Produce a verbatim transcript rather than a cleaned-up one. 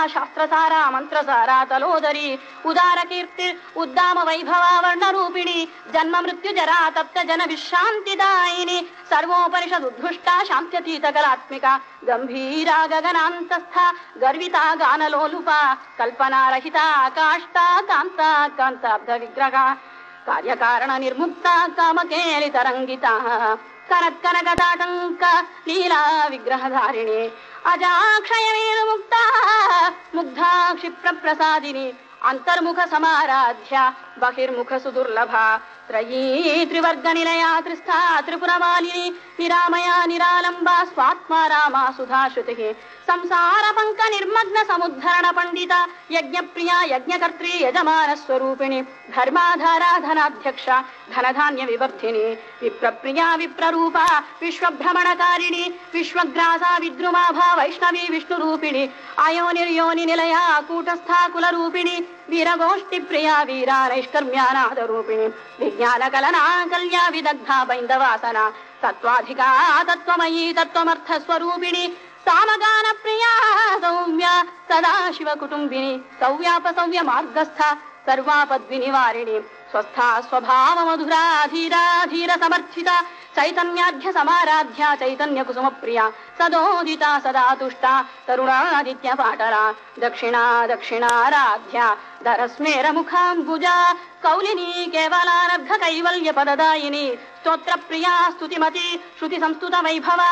शास्त्रसारा मंत्रसारा तलोदरी उदार कीर्ति उद्दाम वैभवा वर्ण रूपिणी जन्म मृत्यु जरा तप्त जन विश्रांतिदायिनी सर्वोपनिषद उद्घुष्टा शांत्यतीत कलात्मिका गंभीरा गगनांतस्था गर्विता गानलोलुपा कल्पना रहिता काष्ठा कांता कांताब्ध विग्रहा कार्यकारण निर्मुक्ता कामकेलि तरंगिता करत्कनकताटंक लीला विग्रहधारिणी अजाक्षय निर्मुक्ता मुग्धा क्षिप्र प्रसादिनी अंतर्मुख समाराध्या बहिर्मुख सुदुर्लभा त्रयी त्रिवर्ग निलया त्रिस्था त्रिपुरमालिनी निरामया निरालंबा स्वात्मा रामा सुधाश्रुतिः संसार पंक निर्मग्न समुद्धरण पंडिता यज्ञ प्रिया यज्ञकर्त्री यजमान स्वरूपिणी धर्माधारा धनाध्यक्षा धनधान्य विवर्धिनी विप्रप्रिया विप्ररूपा विश्वभ्रमणकारिणी विश्वग्रासा विद्रुमाभा वैष्णवी विष्णुरूपिणी आयोनिर्योनि निलया कूटस्था कुलरूपिणी वीरगोष्ठी प्रिया वीरा नैष्कर्म्यानाद रूपिणी विज्ञान कलना कल्या विदग्धा बैन्दवासना तत्त्वाधिका तत्त्वमयी तत्त्वमर्थ स्वरूपिणी सामगान प्रिया सौम्या सदाशिव कुटुंबिनी सौव्यापसौव्य मार्गस्था सर्वापद्विनिवारिणी स्वस्था स्वभाव मधुरा धीरा धीर समर्थिता चैतन्याढ्य समाराध्या चैतन्य कुसुम प्रिया सदोदिता सदा तुष्टा तरुणादित्य पाटला दक्षिणा दक्षिणाराध्या धरस्मेर मुखाम्बुजा कौलिनी केवलानर्घ कैवल्य पददायिनी स्तोत्र प्रिया स्तुतिमती श्रुति संस्तुत वैभवा